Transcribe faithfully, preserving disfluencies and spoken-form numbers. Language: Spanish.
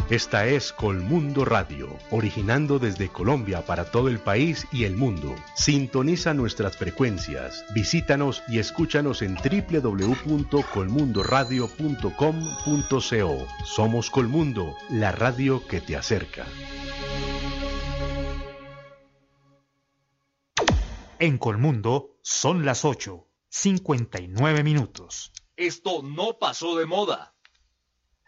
Esta es Colmundo Radio, originando desde Colombia para todo el país y el mundo. Sintoniza nuestras frecuencias, visítanos y escúchanos en doble u doble u doble u punto colmundo radio punto com punto co. Somos Colmundo, la radio que te acerca. En Colmundo son las ocho, cincuenta y nueve minutos. Esto no pasó de moda.